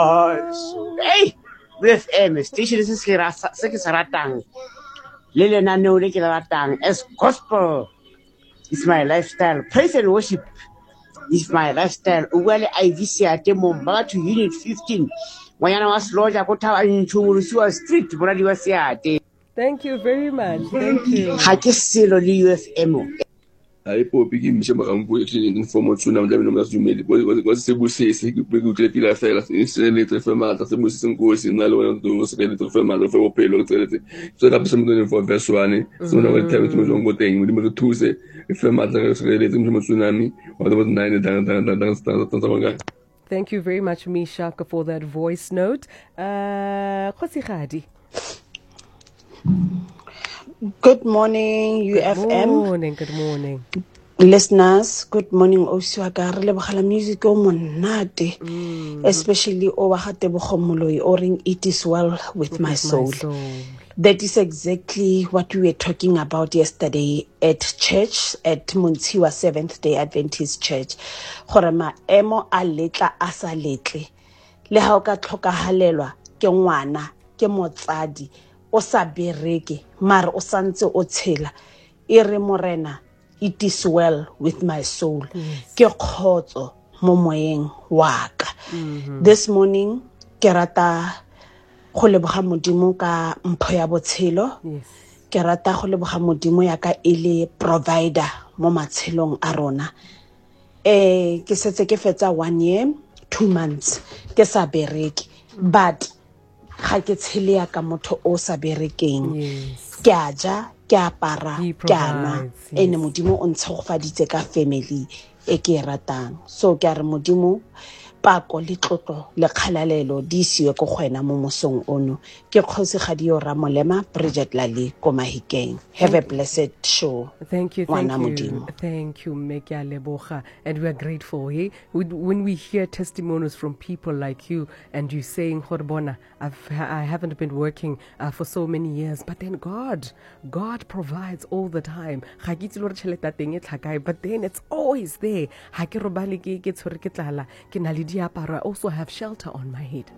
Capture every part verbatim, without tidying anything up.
Hey, with M station se se ra se ke se ratang le lenaneo le ke le ratang as gospel is my lifestyle. Praise and worship is my lifestyle. Uwale I V C ate momba to unit fifteen. Wanyana was loja ko tawa nchungulusiwa street muradi wa siate. Thank you very much. Thank you. Ha ke selo le U F M. Hayi popi ke mishe makambu ekini informo tsuna mdlabe noma sijumeli kwase sebusisi bekuklepila fela isele trefemata sebusisi nkosi nalo ndo sekele trefemata fe opelo tselete so la pese mdone for verse one so na wa time tmo ngo teng ndi mo thuse efemata sekele tmo tsunami wa do nine dan dan dan dan sta sta sta. Thank you very much, Mishaka, for that voice note. Uh, Khosikgadi. Good morning, U F M. Good morning, good morning. Listeners, good morning. Oswaka re lebogela music o monate, especially o wa ga Tebogo Moloi o reng It Is Well With My Soul. My soul. That is exactly what we were talking about yesterday at church, at Muntsiwa Seventh-day Adventist Church. Gore maemo a letla a sa letle. Le ha o ka tlhokahalelwa ke ngwana, ke motsadi, o sa bereke, mare o santse o tshela. E re morena, it is well with my soul. Ke khotso mo moyeng wa ka. This morning, ke rata go leboga modimo ka mpho ya botshelo. Ke rata go leboga modimo ya ka ele provider mo matshelong a rona. Eh ke setse ke fetsa one year, two months ke sa bereke, but ga ke tshele ya ka motho o sa berekeng. Ke a ja, ke a para, ke a nwa. Ene modimo o ntshogofaditse ka family e ke e ratang. So ke a re modimo pako le tlotlo le kgalalelo di isiwe go gwena mo mosong ono. Ke Kgosigadi yo Ramolema, Bridget Lali ko Mahikeng. Have a blessed show. Thank you, thank you, thank you, Mekia Leboga, and we are grateful. Eh? When we hear testimonies from people like you, and you saying, "Horbona, I've I haven't been working uh, for so many years, but then God, God provides all the time." But then it's always there. I also have shelter on my head.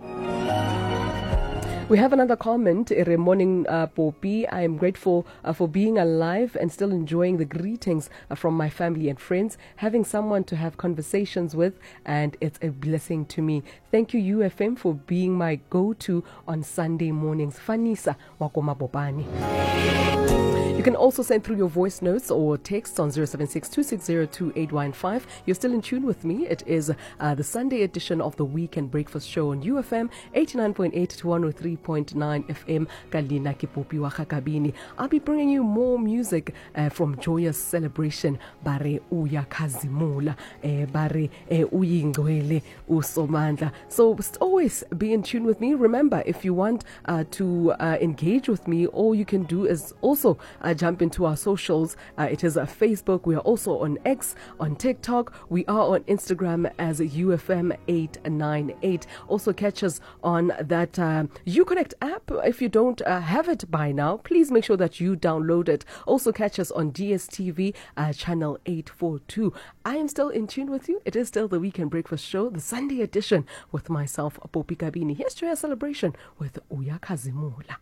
We have another comment. Ere morning, uh, Popi. I am grateful uh, for being alive and still enjoying the greetings uh, from my family and friends, having someone to have conversations with, and it's a blessing to me. Thank you, U F M, for being my go-to on Sunday mornings. Fanisa Wakoma Bobani. You can also send through your voice notes or texts on zero seven six two six zero two eight one five. You're still in tune with me. It is uh, the Sunday edition of the Weekend Breakfast Show on U F M eighty-nine point eight to one oh three point nine F M. Kalina Kipopi Wakakabini. I'll be bringing you more music uh, from Joyous Celebration. Bare Uya Kazimula. Bare Uyingwele Usomandla. So always be in tune with me. Remember, if you want uh, to uh, engage with me, all you can do is also Uh, jump into our socials. Uh, it is uh, Facebook. We are also on X, on TikTok. We are on Instagram as U F M eight nine eight. Also catch us on that uh, Uconnect app. If you don't uh, have it by now, please make sure that you download it. Also catch us on D S T V uh, channel eight forty-two. I am still in tune with you. It is still the Weekend Breakfast Show, the Sunday edition with myself, Popi Kabini. Here's Joyous Celebration with Uya Kazimula.